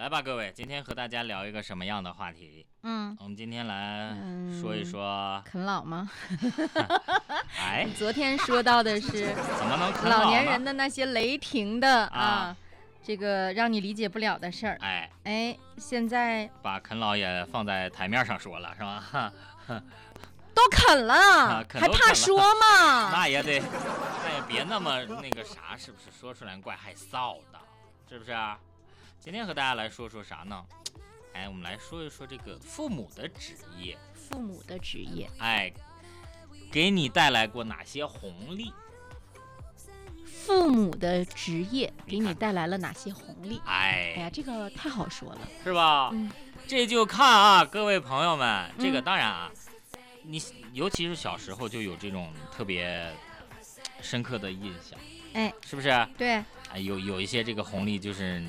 来吧，各位，今天和大家聊一个什么样的话题？我们今天来说一说啃老吗？ 哎， 昨天说到的是怎么能啃老呢？ 老年人的那些雷霆的这个让你理解不了的事儿。哎，现在把啃老也放在台面上说了，是吧？ 都啃了，还怕说吗？ 那也别那么那个啥，是不是？说出来怪害臊的，是不是？今天和大家来说说啥呢？哎，我们来说一说这个父母的职业。 父母的职业， 哎，给你带来过哪些红利？ 父母的职业给你带来了哪些红利？ 哎呀，这个太好说了， 是吧？这就看啊，各位朋友们，这个当然啊，你尤其是小时候就有这种特别深刻的印象， 哎， 是不是？ 对。 有一些这个红利就是